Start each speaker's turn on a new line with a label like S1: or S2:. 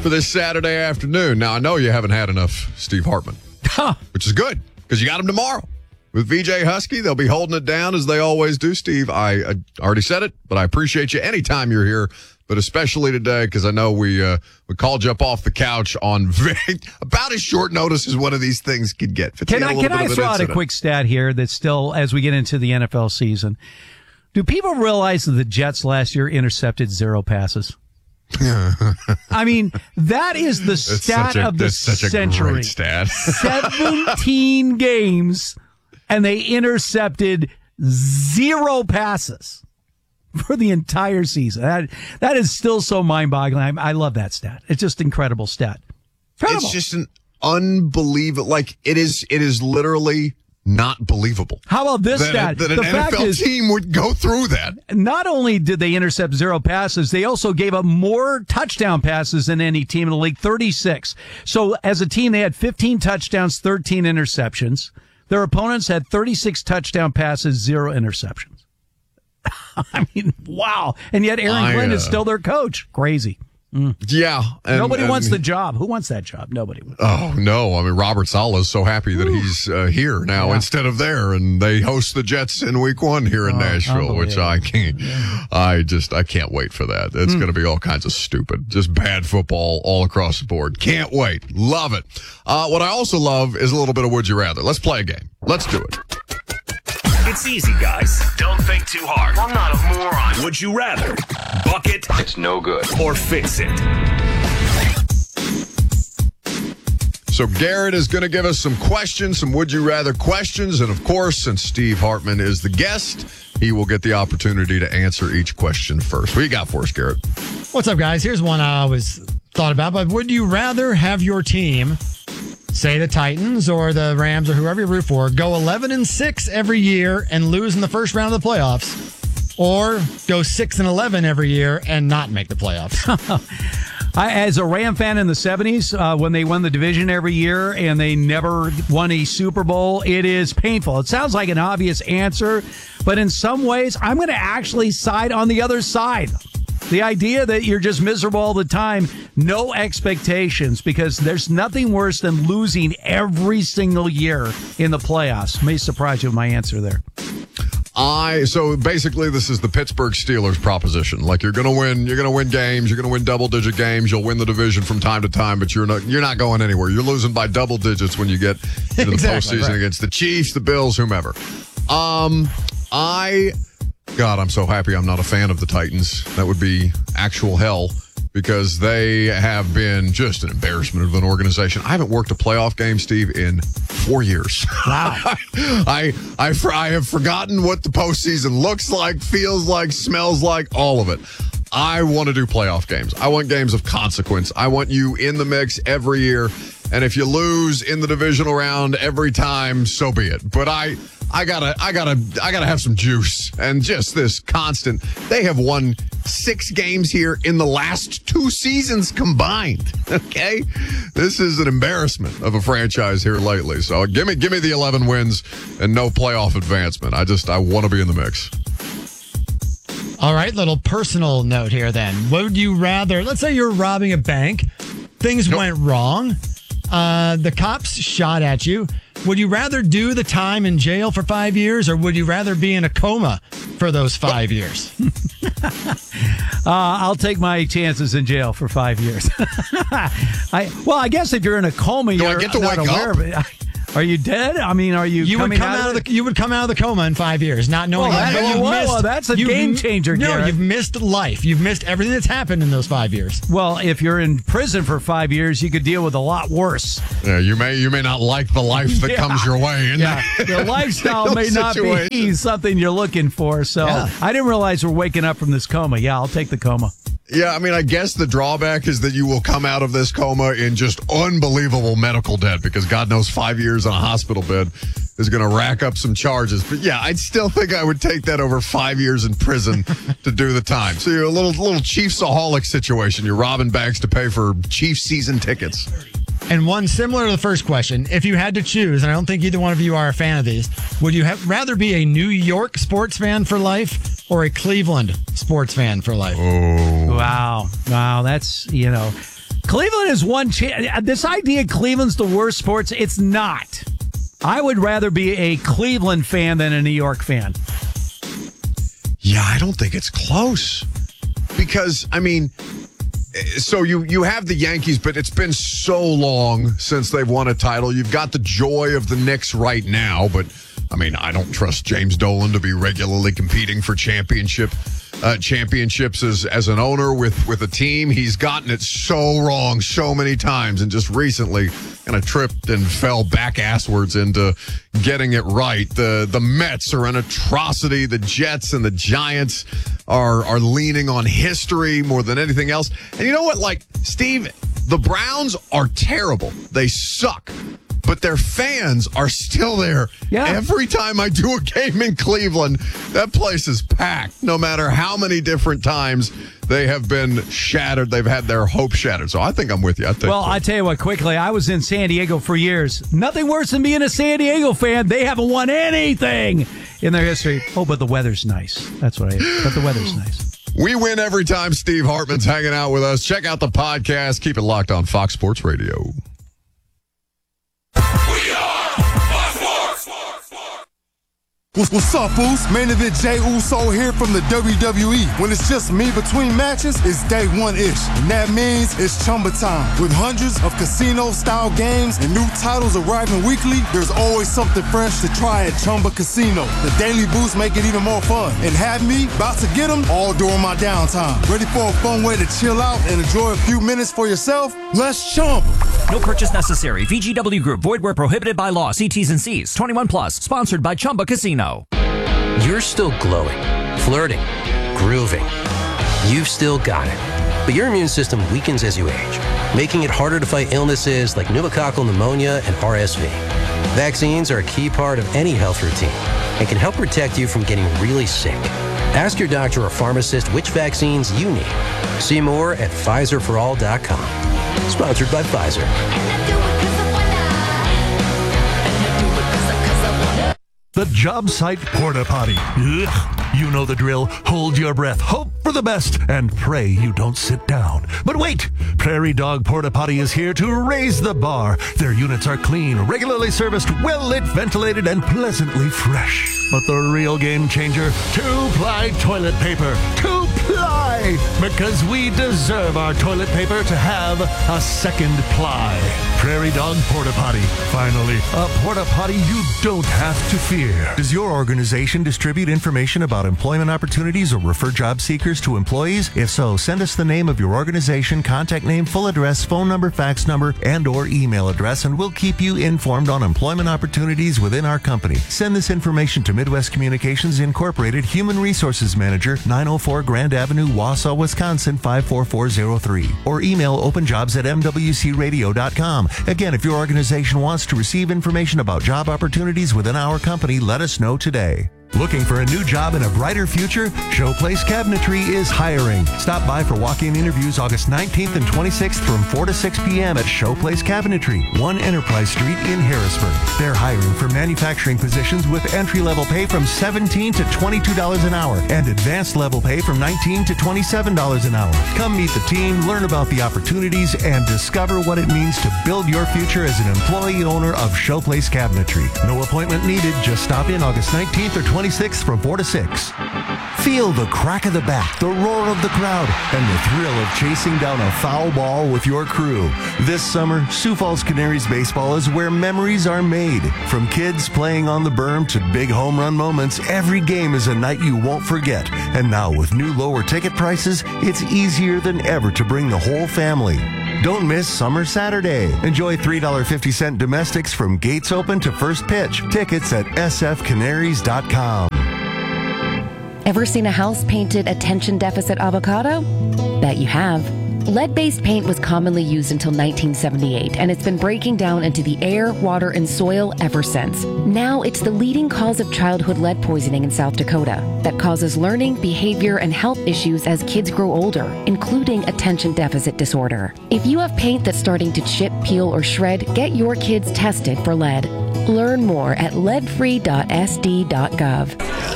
S1: for this Saturday afternoon. Now, I know you haven't had enough Steve Hartman, which is good because you got him tomorrow. With VJ Husky, they'll be holding it down as they always do. Steve, I already said it, but I appreciate you anytime you're here, but especially today because I know we called you up off the couch on about as short notice as one of these things could get.
S2: Can I throw out a quick stat here that's still, as we get into the NFL season? Do people realize that the Jets last year intercepted 0 passes? I mean, that is the stat of the century.
S1: That's such a great stat.
S2: 17 games, and they intercepted 0 passes for the entire season. That is still so mind-boggling. I love that stat. It's just incredible stat. Incredible.
S1: It's just an unbelievable, like, it is literally not believable.
S2: How about this stat?
S1: That an NFL team would go through that.
S2: Not only did they intercept 0 passes, they also gave up more touchdown passes than any team in the league, 36. So as a team, they had 15 touchdowns, 13 interceptions. Their opponents had 36 touchdown passes, 0 interceptions. I mean, wow. And yet Aaron Glenn is still their coach. Crazy.
S1: Yeah.
S2: Nobody wants the job. Who wants that job? Nobody.
S1: Oh, no. I mean, Robert Saleh is so happy that he's here now instead of there, and they host the Jets in week 1 here in Nashville, which I can't. Yeah. I can't wait for that. It's going to be all kinds of stupid, just bad football all across the board. Can't wait. Love it. What I also love is a little bit of Would You Rather. Let's play a game. Let's do it.
S3: It's easy, guys. Don't think too hard. I'm not a moron. Would you rather bucket?
S4: It's no good.
S3: Or fix it?
S1: So Garrett is going to give us some questions, some Would You Rather questions. And, of course, since Steve Hartman is the guest, he will get the opportunity to answer each question first. What do you got for us, Garrett?
S5: What's up, guys? Here's one I always thought about. But would you rather have your team, say the Titans or the Rams or whoever you root for, go 11-6 every year and lose in the first round of the playoffs, or go 6-11 every year and not make the playoffs?
S2: As a Ram fan in the 70s, when they won the division every year and they never won a Super Bowl, it is painful. It sounds like an obvious answer, but in some ways, I'm going to actually side on the other side. The idea that you're just miserable all the time, no expectations, because there's nothing worse than losing every single year in the playoffs. May surprise you with my answer there.
S1: So basically this is the Pittsburgh Steelers proposition. Like you're going to win games, you're going to win double-digit games, you'll win the division from time to time, but you're not going anywhere. You're losing by double digits when you get into the postseason against the Chiefs, the Bills, whomever. God, I'm so happy I'm not a fan of the Titans. That would be actual hell because they have been just an embarrassment of an organization. I haven't worked a playoff game, Steve, in 4 years.
S2: Wow.
S1: I have forgotten what the postseason looks like, feels like, smells like, all of it. I want to do playoff games. I want games of consequence. I want you in the mix every year. And if you lose in the divisional round every time, so be it. But I gotta have some juice and just this constant. They have won 6 games here in the last 2 seasons combined. Okay, this is an embarrassment of a franchise here lately. So give me the 11 wins and no playoff advancement. I want to be in the mix.
S5: All right, little personal note here then. Would you rather, let's say you're robbing a bank, things went wrong, the cops shot at you. Would you rather do the time in jail for 5 years, or would you rather be in a coma for those 5 years?
S2: I'll take my chances in jail for 5 years. I guess if you're in a coma, you're not aware of it. Are you dead? I mean, are you coming out of
S5: you would come out of the coma in 5 years, not knowing
S2: that's a game changer,
S5: No,
S2: Garrett.
S5: you've missed life. You've missed everything that's happened in those 5 years.
S2: Well, if you're in prison for 5 years, you could deal with a lot worse.
S1: Yeah, you may not like the life that comes your way.
S2: The lifestyle may not be something you're looking for. So I didn't realize we're waking up from this coma. Yeah, I'll take the coma.
S1: Yeah, I mean, I guess the drawback is that you will come out of this coma in just unbelievable medical debt because God knows 5 years on a hospital bed is going to rack up some charges. But yeah, I'd still think I would take that over 5 years in prison to do the time. So you're a little Chiefsaholic situation. You're robbing banks to pay for Chiefs season tickets.
S5: And one similar to the first question, if you had to choose, and I don't think either one of you are a fan of these, would you rather be a New York sports fan for life or a Cleveland sports fan for life?
S1: Oh.
S2: Wow. That's, Cleveland is one this idea Cleveland's the worst sports, it's not. I would rather be a Cleveland fan than a New York fan.
S1: Yeah, I don't think it's close. Because, I mean, so you have the Yankees, but it's been so long since they've won a title. You've got the joy of the Knicks right now, but, I mean, I don't trust James Dolan to be regularly competing for championships as an owner with a team. He's gotten it so wrong so many times, and just recently kind of tripped and fell back asswards into getting it right. The Mets are an atrocity. The Jets and the Giants are leaning on history more than anything else. And you know what? Like, Steve, the Browns are terrible. They suck. But their fans are still there.
S2: Yeah.
S1: Every time I do a game in Cleveland, that place is packed. No matter how many different times they have been shattered, they've had their hope shattered. So I think I'm with you.
S2: I tell you what, quickly, I was in San Diego for years. Nothing worse than being a San Diego fan. They haven't won anything in their history. Oh, but the weather's nice. That's what I hate. But the weather's nice.
S1: We win every time Steve Hartman's hanging out with us. Check out the podcast. Keep it locked on Fox Sports Radio.
S4: What's up, Boost? Main event Jey Uso here from the WWE. When it's just me between matches, it's day one-ish. And that means it's Chumba time. With hundreds of casino-style games and new titles arriving weekly, there's always something fresh to try at Chumba Casino. The Daily Boost make it even more fun. And have me about to get them all during my downtime. Ready for a fun way to chill out and enjoy a few minutes for yourself? Let's Chumba.
S6: No purchase necessary. VGW Group. Void where prohibited by law. See T's and C's. 21 plus. Sponsored by Chumba Casino.
S7: You're still glowing, flirting, grooving. You've still got it. But your immune system weakens as you age, making it harder to fight illnesses like pneumococcal pneumonia and RSV. Vaccines are a key part of any health routine and can help protect you from getting really sick. Ask your doctor or pharmacist which vaccines you need. See more at PfizerForAll.com. Sponsored by Pfizer.
S8: The job site porta potty. Ugh. You know the drill. Hold your breath, hope for the best, and pray you don't sit down. But wait! Prairie Dog Porta Potty is here to raise the bar. Their units are clean, regularly serviced, well-lit, ventilated, and pleasantly fresh. But the real game changer, 2-ply toilet paper. 2-ply! Because we deserve our toilet paper to have a second ply. Prairie Dog Porta Potty. Finally, a porta potty you don't have to fear. Does your organization distribute information about employment opportunities or refer job seekers to employees? If so, send us the name of your organization, contact name, full address, phone number, fax number, and or email address, and we'll keep you informed on employment opportunities within our company. Send this information to Midwest Communications Incorporated, Human Resources Manager, 904 Grand Avenue, Wausau, Wisconsin, 54403. Or email openjobs@mwcradio.com. Again, if your organization wants to receive information about job opportunities within our company, let us know today. Looking for a new job and a brighter future? Showplace Cabinetry is hiring. Stop by for walk-in interviews August 19th and 26th from 4 to 6 p.m. at Showplace Cabinetry, 1 Enterprise Street in Harrisburg. They're hiring for manufacturing positions with entry-level pay from $17 to $22 an hour and advanced level pay from $19 to $27 an hour. Come meet the team, learn about the opportunities, and discover what it means to build your future as an employee owner of Showplace Cabinetry. No appointment needed. Just stop in August 19th or 26th from 4 to 6. Feel the crack of the bat, the roar of the crowd, and the thrill of chasing down a foul ball with your crew. This summer, Sioux Falls Canaries baseball is where memories are made. From kids playing on the berm to big home run moments, every game is a night you won't forget. And now with new lower ticket prices, it's easier than ever to bring the whole family. Don't miss Summer Saturday. Enjoy $3.50 domestics from gates open to first pitch. Tickets at sfcanaries.com.
S9: Ever seen a house painted attention deficit avocado? Bet you have. Lead-based paint was commonly used until 1978, and it's been breaking down into the air, water, and soil ever since. Now it's the leading cause of childhood lead poisoning in South Dakota that causes learning, behavior, and health issues as kids grow older, including attention deficit disorder. If you have paint that's starting to chip, peel, or shred, get your kids tested for lead. Learn more at leadfree.sd.gov.